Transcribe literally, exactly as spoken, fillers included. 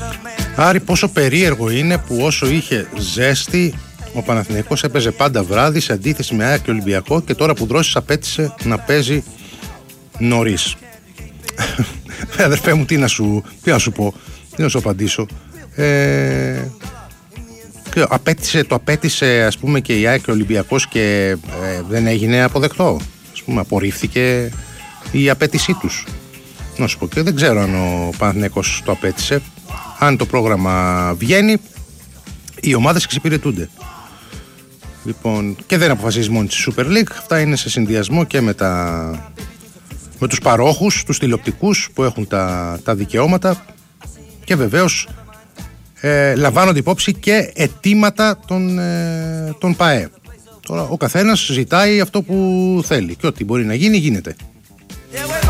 Άρη, πόσο περίεργο είναι που όσο είχε ζέστη ο Παναθηναϊκός έπαιζε πάντα βράδυ σε αντίθεση με ΑΕΚ και Ολυμπιακό, και τώρα που Δρόσης απέτησε να παίζει νωρίς. Αδερφέ μου, τι να σου, τι να σου πω, τι να σου απαντήσω. Ε, απέτησε, το απέτησε ας πούμε και η ΑΕΚ και ο Ολυμπιακός και ε, δεν έγινε αποδεκτό. Ας πούμε, απορρίφθηκε η απέτησή τους. Να σου πω, και δεν ξέρω αν ο Παναθηναϊκός το απέτησε. Αν το πρόγραμμα βγαίνει, οι ομάδες εξυπηρετούνται. Λοιπόν, και δεν αποφασίζει μόνη της Super League. Αυτά είναι σε συνδυασμό και με, τα, με τους παρόχους, τους τηλεοπτικούς που έχουν τα, τα δικαιώματα, και βεβαίως ε, λαμβάνονται υπόψη και αιτήματα των, ε, των ΠΑΕ. Τώρα ο καθένας ζητάει αυτό που θέλει και ό,τι μπορεί να γίνει γίνεται.